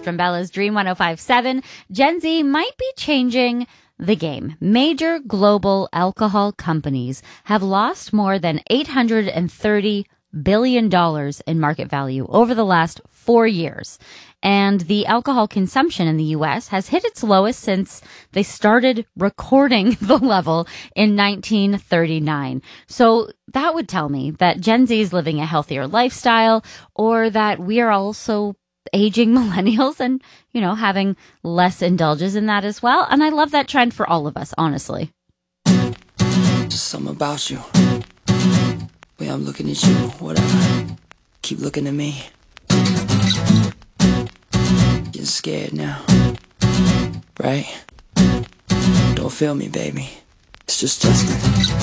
from Bella's Dream 105.7. Gen Z might be changing the game. Major global alcohol companies have lost more than $830 billion in market value over the last 4 years. And the alcohol consumption in the U.S. has hit its lowest since they started recording the level in 1939. So that would tell me that Gen Z is living a healthier lifestyle, or that we are also aging millennials and, having less indulges in that as well. And I love that trend for all of us, honestly. Just something about you. Way I'm looking at you, whatever. Keep looking at me. Getting scared now. Right? Don't feel me, baby. It's just Justin.